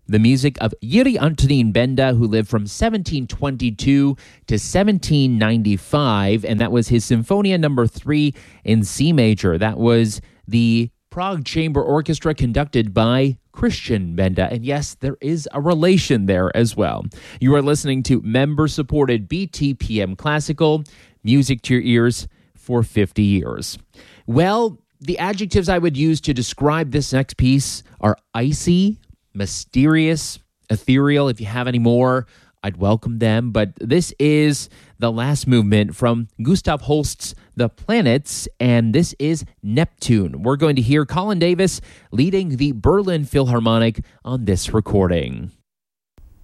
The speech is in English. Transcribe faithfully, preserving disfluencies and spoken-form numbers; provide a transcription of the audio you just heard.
the music of Jiri Antonín Benda, who lived from seventeen twenty-two to seventeen ninety-five, and that was his Symphonia number three in C major. That was the Prague Chamber Orchestra conducted by Christian Benda. And yes, there is a relation there as well. You are listening to member-supported B T P M Classical, music to your ears for fifty years. Well, the adjectives I would use to describe this next piece are icy, mysterious, ethereal. If you have any more, I'd welcome them. But this is the last movement from Gustav Holst's The Planets, and this is Neptune. We're going to hear Colin Davis leading the Berlin Philharmonic on this recording.